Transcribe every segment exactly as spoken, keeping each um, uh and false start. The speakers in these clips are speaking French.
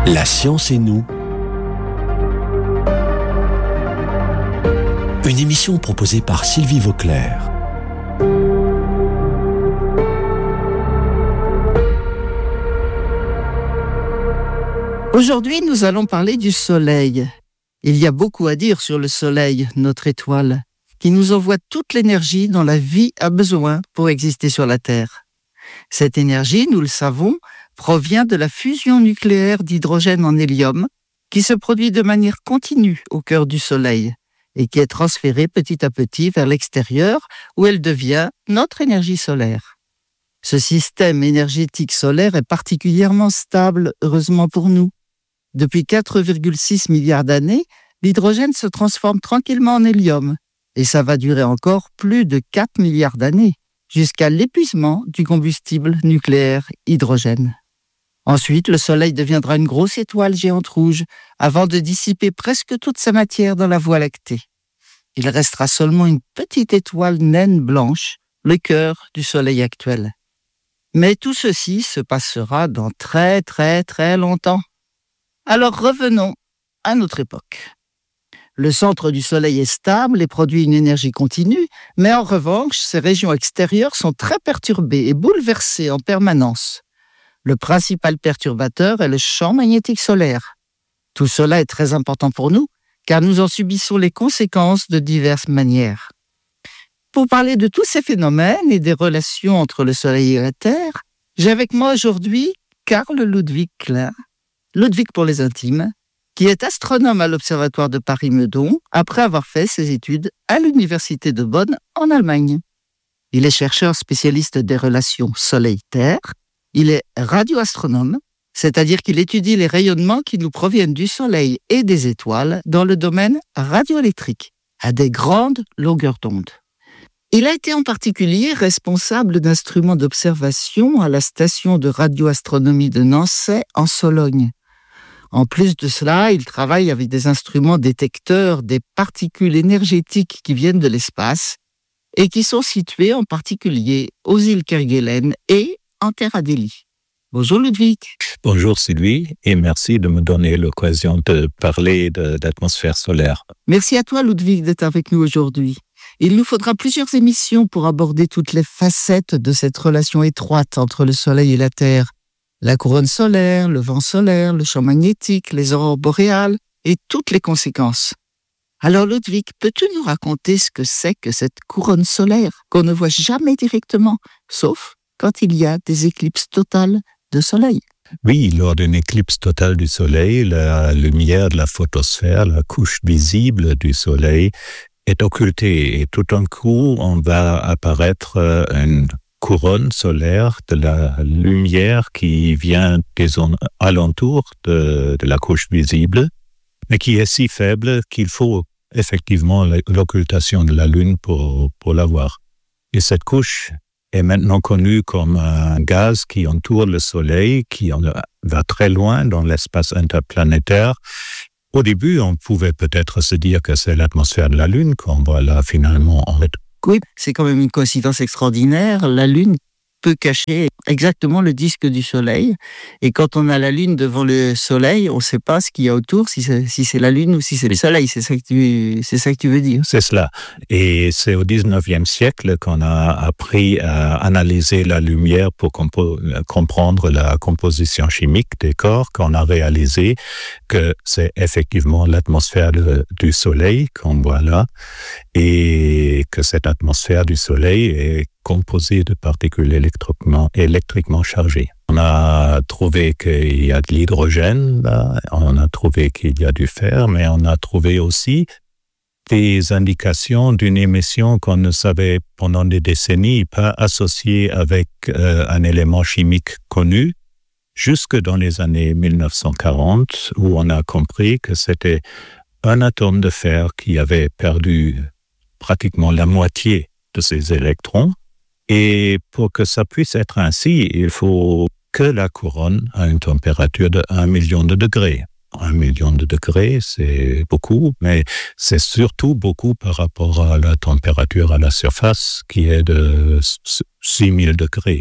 La science et nous. Une émission proposée par Sylvie Vauclair. Aujourd'hui, nous allons parler du Soleil. Il y a beaucoup à dire sur le Soleil, notre étoile, qui nous envoie toute l'énergie dont la vie a besoin pour exister sur la Terre. Cette énergie, nous le savons, provient de la fusion nucléaire d'hydrogène en hélium, qui se produit de manière continue au cœur du Soleil et qui est transférée petit à petit vers l'extérieur où elle devient notre énergie solaire. Ce système énergétique solaire est particulièrement stable, heureusement pour nous. Depuis quatre virgule six milliards d'années, l'hydrogène se transforme tranquillement en hélium et ça va durer encore plus de quatre milliards d'années, jusqu'à l'épuisement du combustible nucléaire hydrogène. Ensuite, le Soleil deviendra une grosse étoile géante rouge avant de dissiper presque toute sa matière dans la Voie lactée. Il restera seulement une petite étoile naine blanche, le cœur du Soleil actuel. Mais tout ceci se passera dans très très très longtemps. Alors revenons à notre époque. Le centre du Soleil est stable et produit une énergie continue, mais en revanche, ses régions extérieures sont très perturbées et bouleversées en permanence. Le principal perturbateur est le champ magnétique solaire. Tout cela est très important pour nous, car nous en subissons les conséquences de diverses manières. Pour parler de tous ces phénomènes et des relations entre le Soleil et la Terre, j'ai avec moi aujourd'hui Carl Ludwig Klein, Ludwig pour les intimes, qui est astronome à l'Observatoire de Paris-Meudon après avoir fait ses études à l'Université de Bonn en Allemagne. Il est chercheur spécialiste des relations Soleil-Terre. Il est radioastronome, c'est-à-dire qu'il étudie les rayonnements qui nous proviennent du Soleil et des étoiles dans le domaine radioélectrique, à des grandes longueurs d'onde. Il a été en particulier responsable d'instruments d'observation à la station de radioastronomie de Nançay en Sologne. En plus de cela, il travaille avec des instruments détecteurs des particules énergétiques qui viennent de l'espace et qui sont situés en particulier aux îles Kerguelen et en Terre Adélie. Bonjour Ludwig. Bonjour Sylvie et merci de me donner l'occasion de parler de, d'atmosphère solaire. Merci à toi Ludwig d'être avec nous aujourd'hui. Il nous faudra plusieurs émissions pour aborder toutes les facettes de cette relation étroite entre le Soleil et la Terre. La couronne solaire, le vent solaire, le champ magnétique, les aurores boréales et toutes les conséquences. Alors Ludwig, peux-tu nous raconter ce que c'est que cette couronne solaire qu'on ne voit jamais directement, sauf quand il y a des éclipses totales de soleil? Oui, lors d'une éclipse totale du soleil, la lumière de la photosphère, la couche visible du soleil, est occultée et tout d'un coup, on va apparaître une couronne solaire de la lumière qui vient des zones alentours de, de la couche visible, mais qui est si faible qu'il faut effectivement l'occultation de la Lune pour, pour la voir. Et cette couche est maintenant connue comme un gaz qui entoure le Soleil, qui va très loin dans l'espace interplanétaire. Au début, on pouvait peut-être se dire que c'est l'atmosphère de la Lune qu'on voit là finalement en fait. Oui, c'est quand même une coïncidence extraordinaire. La Lune peut cacher exactement le disque du Soleil. Et quand on a la Lune devant le Soleil, on ne sait pas ce qu'il y a autour, si c'est, si c'est la Lune ou si c'est le Soleil. C'est ça que tu, c'est ça que tu veux dire. C'est cela. Et c'est au dix-neuvième siècle qu'on a appris à analyser la lumière pour compo- comprendre la composition chimique des corps, qu'on a réalisé que c'est effectivement l'atmosphère de, du Soleil qu'on voit là, et que cette atmosphère du Soleil est composée de particules électriquement, électriquement chargées. On a trouvé qu'il y a de l'hydrogène, là, on a trouvé qu'il y a du fer, mais on a trouvé aussi des indications d'une émission qu'on ne savait pendant des décennies pas associée avec euh, un élément chimique connu, jusque dans les années mille neuf cent quarante, où on a compris que c'était un atome de fer qui avait perdu pratiquement la moitié de ses électrons. Et pour que ça puisse être ainsi, il faut que la couronne a une température de un million de degrés. Un million de degrés, c'est beaucoup, mais c'est surtout beaucoup par rapport à la température à la surface qui est de six mille degrés.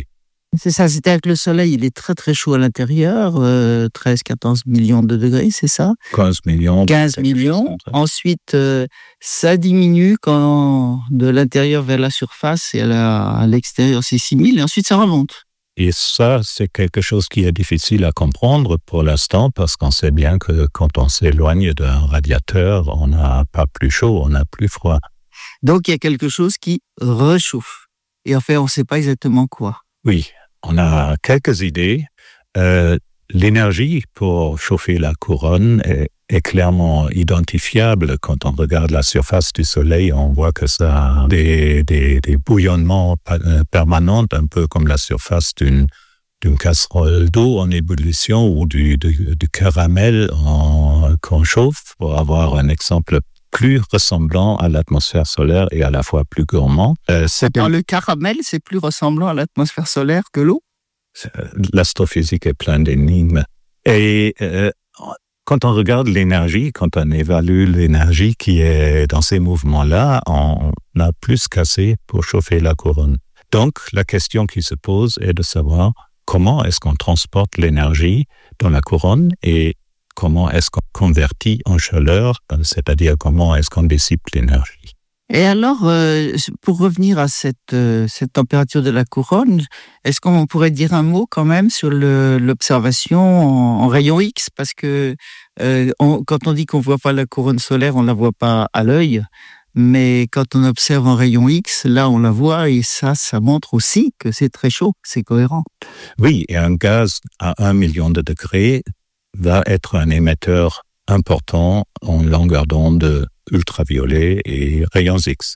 C'est ça, c'est-à-dire que le Soleil, il est très très chaud à l'intérieur, euh, treize quatorze millions de degrés, c'est ça? quinze millions. quinze millions. Ensuite, euh, ça diminue quand de l'intérieur vers la surface et à, la, à l'extérieur, c'est six mille, et ensuite ça remonte. Et ça, c'est quelque chose qui est difficile à comprendre pour l'instant, parce qu'on sait bien que quand on s'éloigne d'un radiateur, on n'a pas plus chaud, on a plus froid. Donc, il y a quelque chose qui rechauffe. Et en fait, on ne sait pas exactement quoi. Oui, on a quelques idées. Euh, l'énergie pour chauffer la couronne est, est clairement identifiable. Quand on regarde la surface du Soleil, on voit que ça a des, des, des bouillonnements permanents, un peu comme la surface d'une, d'une casserole d'eau en ébullition ou du, du, du caramel en, qu'on chauffe, pour avoir un exemple plus ressemblant à l'atmosphère solaire et à la fois plus gourmand. Euh, c'est Dans le caramel, c'est plus ressemblant à l'atmosphère solaire que l'eau? L'astrophysique est pleine d'énigmes. Et euh, quand on regarde l'énergie, quand on évalue l'énergie qui est dans ces mouvements-là, on a plus qu'assez pour chauffer la couronne. Donc, la question qui se pose est de savoir comment est-ce qu'on transporte l'énergie dans la couronne et comment est-ce qu'on convertit en chaleur, c'est-à-dire comment est-ce qu'on dissipe l'énergie. Et alors, euh, pour revenir à cette, euh, cette température de la couronne, est-ce qu'on pourrait dire un mot quand même sur le, l'observation en, en rayon X? Parce que euh, on, quand on dit qu'on ne voit pas la couronne solaire, on ne la voit pas à l'œil. Mais quand on observe en rayon X, là, on la voit et ça, ça montre aussi que c'est très chaud, c'est cohérent. Oui, et un gaz à un million de degrés va être un émetteur important en longueur d'onde ultraviolet et rayons X.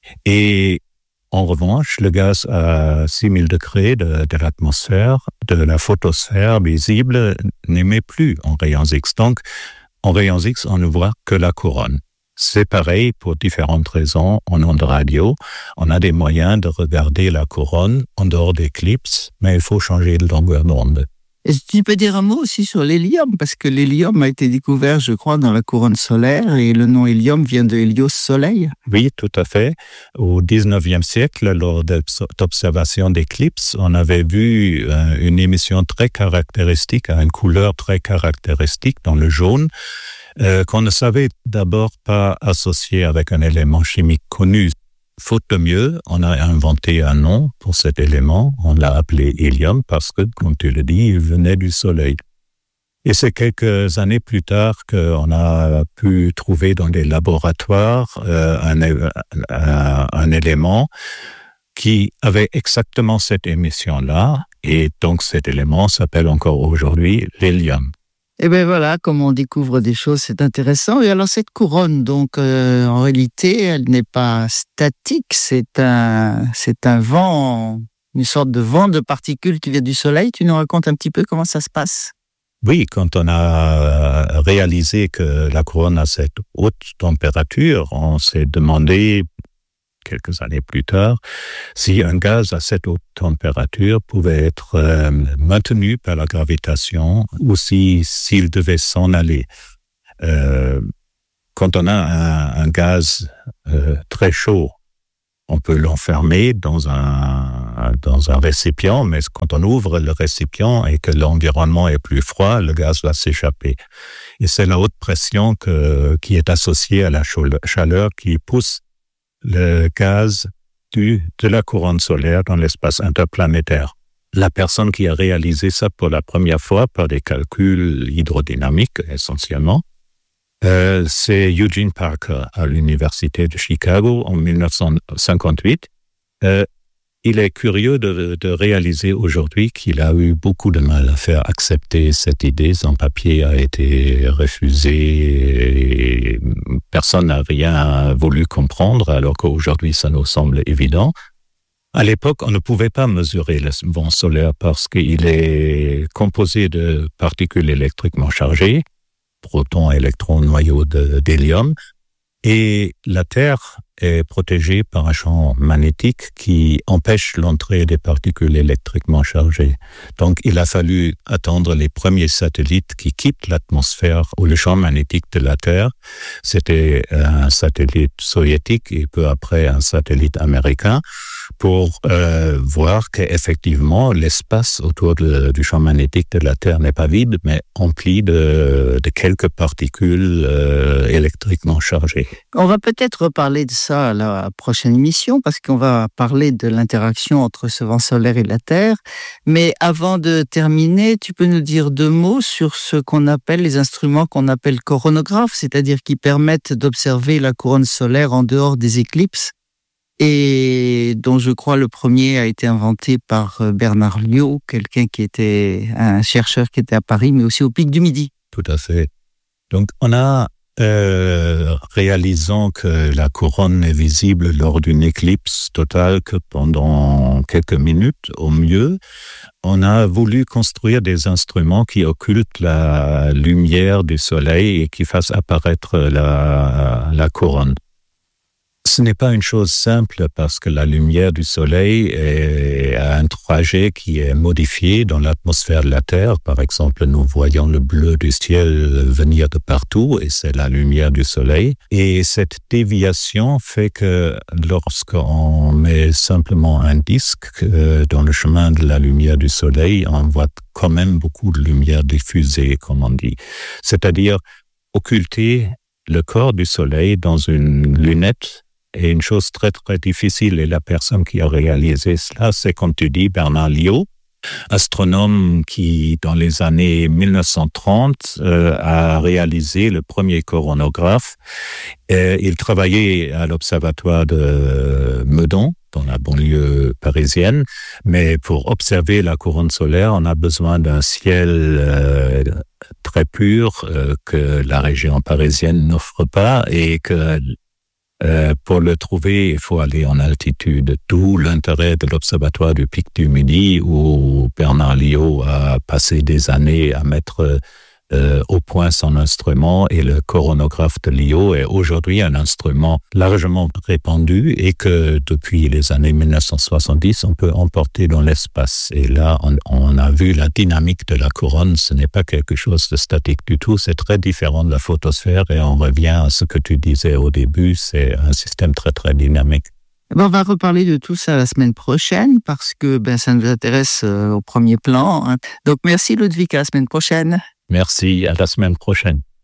Et en revanche, le gaz à six mille degrés de, de l'atmosphère, de la photosphère visible, n'émet plus en rayons X. Donc, en rayons X, on ne voit que la couronne. C'est pareil pour différentes raisons en ondes radio. On a des moyens de regarder la couronne en dehors d'éclipses, mais il faut changer de longueur d'onde. Est-ce que tu peux dire un mot aussi sur l'hélium? Parce que l'hélium a été découvert, je crois, dans la couronne solaire et le nom hélium vient de Hélios, soleil. Oui, tout à fait. Au dix-neuvième siècle, lors d'observations d'éclipses, on avait vu une émission très caractéristique, à une couleur très caractéristique dans le jaune, euh, qu'on ne savait d'abord pas associer avec un élément chimique connu. Faute de mieux, on a inventé un nom pour cet élément. On l'a appelé hélium parce que, comme tu le dis, il venait du Soleil. Et c'est quelques années plus tard qu'on a pu trouver dans des laboratoires euh, un, un, un élément qui avait exactement cette émission-là. Et donc cet élément s'appelle encore aujourd'hui l'hélium. Et bien voilà, comme on découvre des choses, c'est intéressant. Et alors cette couronne, donc euh, en réalité, elle n'est pas statique, c'est un, c'est un vent, une sorte de vent de particules qui vient du Soleil. Tu nous racontes un petit peu comment ça se passe? Oui, quand on a réalisé que la couronne a cette haute température, on s'est demandé, quelques années plus tard, si un gaz à cette haute température pouvait être euh, maintenu par la gravitation ou si, s'il devait s'en aller. Euh, quand on a un, un gaz euh, très chaud, on peut l'enfermer dans un, dans un récipient, mais quand on ouvre le récipient et que l'environnement est plus froid, le gaz va s'échapper. Et c'est la haute pression que, qui est associée à la chaleur qui pousse le gaz du, de la couronne solaire dans l'espace interplanétaire. La personne qui a réalisé ça pour la première fois par des calculs hydrodynamiques essentiellement, euh, c'est Eugene Parker à l'université de Chicago en dix-neuf cent cinquante-huit. Euh, il est curieux de, de réaliser aujourd'hui qu'il a eu beaucoup de mal à faire accepter cette idée. Son papier a été refusé et personne n'a rien voulu comprendre, alors qu'aujourd'hui, ça nous semble évident. À l'époque, on ne pouvait pas mesurer le vent solaire parce qu'il est composé de particules électriquement chargées, protons, électrons, noyaux de, d'hélium, et la Terre est protégée par un champ magnétique qui empêche l'entrée des particules électriquement chargées. Donc, il a fallu attendre les premiers satellites qui quittent l'atmosphère ou le champ magnétique de la Terre. C'était un satellite soviétique et peu après un satellite américain pour euh, voir qu'effectivement, l'espace autour de, du champ magnétique de la Terre n'est pas vide, mais empli de, de quelques particules euh, électriquement chargées. On va peut-être reparler de ça à la prochaine émission, parce qu'on va parler de l'interaction entre ce vent solaire et la Terre. Mais avant de terminer, tu peux nous dire deux mots sur ce qu'on appelle les instruments qu'on appelle coronographes, c'est-à-dire qui permettent d'observer la couronne solaire en dehors des éclipses, et dont je crois le premier a été inventé par Bernard Liot, quelqu'un qui était un chercheur qui était à Paris, mais aussi au Pic du Midi. Tout à fait. Donc, on a, euh, réalisant que la couronne n'est visible lors d'une éclipse totale que pendant quelques minutes au mieux, on a voulu construire des instruments qui occultent la lumière du soleil et qui fassent apparaître la, la couronne. Ce n'est pas une chose simple parce que la lumière du soleil est, a un trajet qui est modifié dans l'atmosphère de la Terre. Par exemple, nous voyons le bleu du ciel venir de partout et c'est la lumière du soleil. Et cette déviation fait que lorsqu'on met simplement un disque dans le chemin de la lumière du soleil, on voit quand même beaucoup de lumière diffusée, comme on dit. C'est-à-dire occulter le corps du soleil dans une lunette est une chose très, très difficile. Et la personne qui a réalisé cela, c'est, comme tu dis, Bernard Liot, astronome qui, dans les années mille neuf cent trente, euh, a réalisé le premier coronographe. Et il travaillait à l'observatoire de Meudon, dans la banlieue parisienne, mais pour observer la couronne solaire, on a besoin d'un ciel euh, très pur euh, que la région parisienne n'offre pas et que Euh, pour le trouver, il faut aller en altitude. D'où l'intérêt de l'observatoire du Pic du Midi où Bernard Liot a passé des années à mettre euh, au point son instrument, et le coronographe de Liot est aujourd'hui un instrument largement répandu et que depuis les années mille neuf cent soixante-dix, on peut emporter dans l'espace. Et là, on, on a vu la dynamique de la couronne. Ce n'est pas quelque chose de statique du tout. C'est très différent de la photosphère et on revient à ce que tu disais au début. C'est un système très, très dynamique. On va reparler de tout ça la semaine prochaine parce que ben, ça nous intéresse euh, au premier plan. Hein. Donc, merci Ludwig, à la semaine prochaine. Merci, à la semaine prochaine.